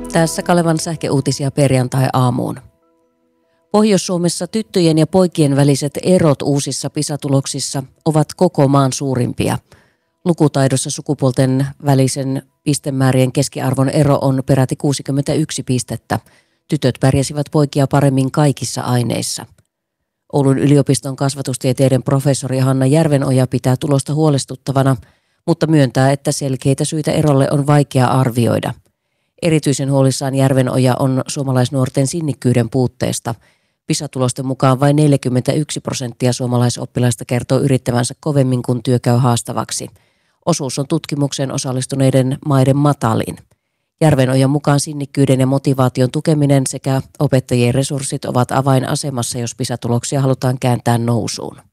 Tässä Kalevan sähköuutisia perjantai-aamuun. Pohjois-Suomessa tyttöjen ja poikien väliset erot uusissa PISA-tuloksissa ovat koko maan suurimpia. Lukutaidossa sukupuolten välisen pistemäärien keskiarvon ero on peräti 61 pistettä. Tytöt pärjäsivät poikia paremmin kaikissa aineissa. Oulun yliopiston kasvatustieteiden professori Hanna Järvenoja pitää tulosta huolestuttavana, mutta myöntää, että selkeitä syitä erolle on vaikea arvioida. Erityisen huolissaan Järvenoja on suomalaisnuorten sinnikkyyden puutteesta. PISA-tulosten mukaan vain 41% suomalaisoppilaista kertoo yrittävänsä kovemmin, kun työ käy haastavaksi. Osuus on tutkimukseen osallistuneiden maiden matalin. Järvenojan mukaan sinnikkyyden ja motivaation tukeminen sekä opettajien resurssit ovat avainasemassa, jos PISA-tuloksia halutaan kääntää nousuun.